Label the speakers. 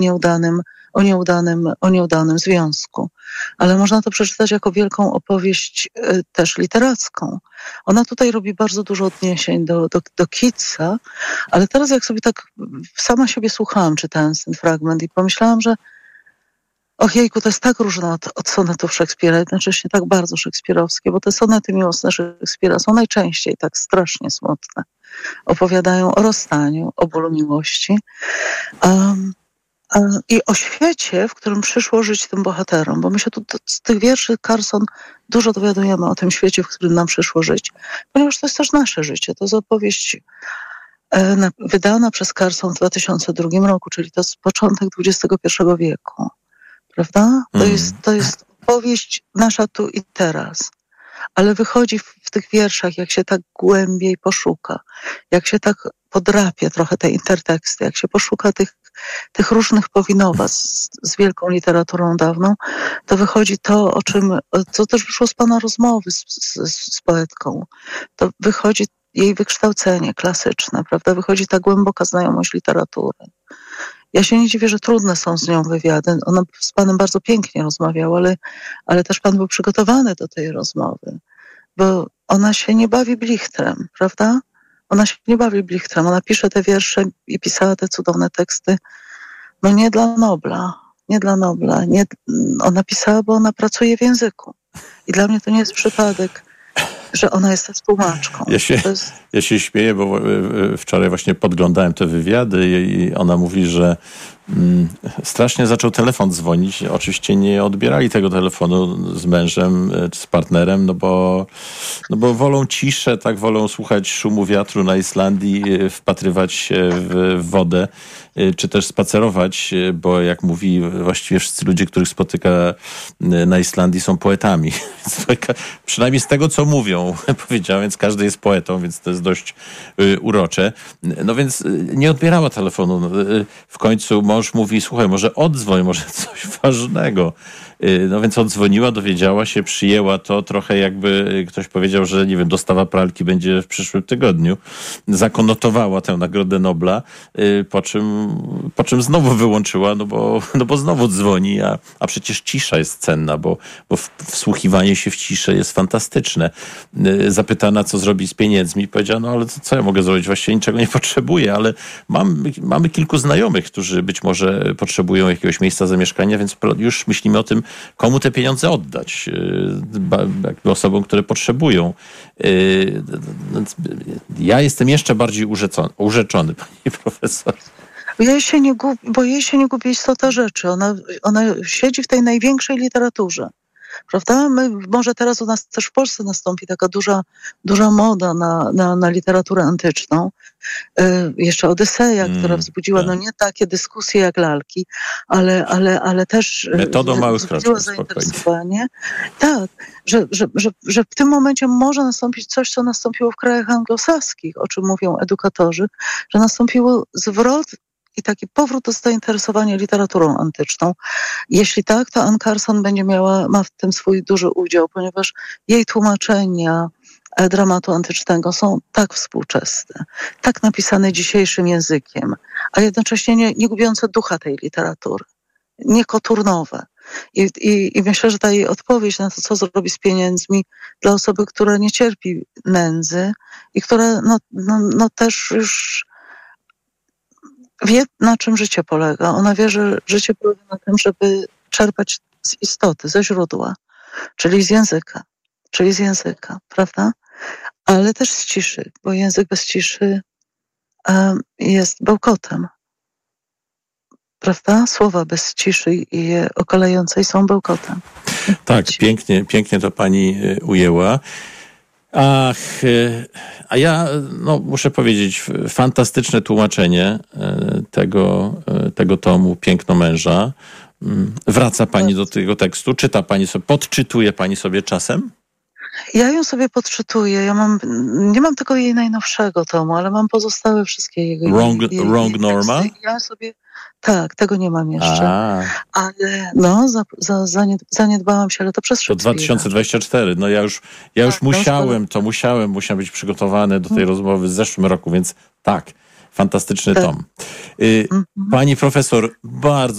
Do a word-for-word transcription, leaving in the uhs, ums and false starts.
Speaker 1: nieudanym, o nieudanym, o nieudanym związku. Ale można to przeczytać jako wielką opowieść y, też literacką. Ona tutaj robi bardzo dużo odniesień do, do, do Keatsa, ale teraz jak sobie tak sama siebie słuchałam, czytając ten fragment i pomyślałam, że och jejku, to jest tak różne od, od sonetów Szekspira, jednocześnie tak bardzo szekspirowskie, bo te sonety miłosne Szekspira są najczęściej tak strasznie smutne. Opowiadają o rozstaniu, o bólu miłości um, um, i o świecie, w którym przyszło żyć tym bohaterom, bo my się tu z tych wierszy Carson dużo dowiadujemy o tym świecie, w którym nam przyszło żyć, ponieważ to jest też nasze życie, to jest opowieść e, wydana przez Carson w dwa tysiące drugim roku, czyli to jest początek dwudziestego pierwszego wieku. Prawda? To, mm. jest, to jest opowieść nasza tu i teraz. Ale wychodzi w, w tych wierszach, jak się tak głębiej poszuka, jak się tak podrapie trochę te interteksty, jak się poszuka tych, tych różnych powinowactw z, z wielką literaturą dawną, to wychodzi to, o czym, co też wyszło z pana rozmowy z, z, z poetką. To wychodzi jej wykształcenie klasyczne, prawda? Wychodzi ta głęboka znajomość literatury. Ja się nie dziwię, że trudne są z nią wywiady. Ona z panem bardzo pięknie rozmawiała, ale, ale też pan był przygotowany do tej rozmowy, bo ona się nie bawi blichtrem, prawda? Ona się nie bawi blichtrem. Ona pisze te wiersze i pisała te cudowne teksty, no nie dla Nobla, nie dla Nobla. Nie, ona pisała, bo ona pracuje w języku. I dla mnie to nie jest przypadek, że ona jest też tłumaczką.
Speaker 2: Ja się, jest... ja się śmieję, bo wczoraj właśnie podglądałem te wywiady i ona mówi, że mm, strasznie zaczął telefon dzwonić. Oczywiście nie odbierali tego telefonu z mężem czy z partnerem, no bo, no bo wolą ciszę, tak wolą słuchać szumu wiatru na Islandii, wpatrywać się w wodę, czy też spacerować, bo jak mówi, właściwie wszyscy ludzie, których spotyka na Islandii, są poetami. Przynajmniej z tego, co mówią, powiedziałem, więc każdy jest poetą, więc to jest dość y, urocze. No więc nie odbierała telefonu. W końcu mąż mówi, słuchaj, może odzwoń, może coś ważnego. No więc odzwoniła, dowiedziała się, przyjęła to trochę jakby ktoś powiedział, że nie wiem, dostawa pralki będzie w przyszłym tygodniu. Zakonotowała tę Nagrodę Nobla, po czym, po czym znowu wyłączyła, no bo, no bo znowu dzwoni, a, a przecież cisza jest cenna, bo, bo wsłuchiwanie się w ciszę jest fantastyczne. Zapytana, co zrobić z pieniędzmi, powiedziała, no ale co ja mogę zrobić? Właściwie niczego nie potrzebuję, ale mam, mamy kilku znajomych, którzy być może potrzebują jakiegoś miejsca zamieszkania, więc już myślimy o tym, komu te pieniądze oddać, jakby osobom, które potrzebują. Ja jestem jeszcze bardziej urzeczony, urzeczony pani profesor.
Speaker 1: Jej się nie gubi, bo jej się nie gubi istota rzeczy. Ona, ona siedzi w tej największej literaturze. Prawda? My, może teraz u nas też w Polsce nastąpi taka duża, duża moda na, na, na literaturę antyczną. Y, jeszcze Odyseja, mm, która wzbudziła tak. no nie takie dyskusje jak lalki, ale, ale, ale też
Speaker 2: metodą małych
Speaker 1: wzbudziła
Speaker 2: kroczków,
Speaker 1: zainteresowanie. Tak, że, że, że, że w tym momencie może nastąpić coś, co nastąpiło w krajach anglosaskich, o czym mówią edukatorzy, że nastąpiło zwrot i taki powrót do zainteresowania literaturą antyczną. Jeśli tak, to Anne Carson będzie miała, ma w tym swój duży udział, ponieważ jej tłumaczenia dramatu antycznego są tak współczesne, tak napisane dzisiejszym językiem, a jednocześnie nie, nie gubiące ducha tej literatury, nie koturnowe. I, i, I myślę, że ta jej odpowiedź na to, co zrobi z pieniędzmi dla osoby, która nie cierpi nędzy i która no, no, no też już wie, na czym życie polega. Ona wie, że życie polega na tym, żeby czerpać z istoty, ze źródła, czyli z języka, czyli z języka, prawda? Ale też z ciszy, bo język bez ciszy um, jest bełkotem, prawda? Słowa bez ciszy i je okalającej są bełkotem.
Speaker 2: Tak, pięknie, pięknie to pani ujęła. Ach, a ja no, muszę powiedzieć, fantastyczne tłumaczenie tego, tego tomu Piękno męża. Wraca pani do tego tekstu? Czyta pani sobie, podczytuje pani sobie czasem?
Speaker 1: Ja ją sobie podczytuję. Ja mam, nie mam tego jej najnowszego tomu, ale mam pozostałe wszystkie jego
Speaker 2: Wrong,
Speaker 1: jej, jej,
Speaker 2: wrong
Speaker 1: jej
Speaker 2: Norma?
Speaker 1: Ja sobie, tak, tego nie mam jeszcze.
Speaker 2: A.
Speaker 1: Ale no, za, za, zaniedbałam się, ale to przez
Speaker 2: To dwa tysiące dwudziesty czwarty. No ja już, ja już tak, musiałem, to musiałem, musiałem być przygotowany do tej rozmowy w zeszłym roku, więc tak. Fantastyczny
Speaker 1: Tak.
Speaker 2: tom. Y,
Speaker 1: Mhm.
Speaker 2: Pani profesor, bardzo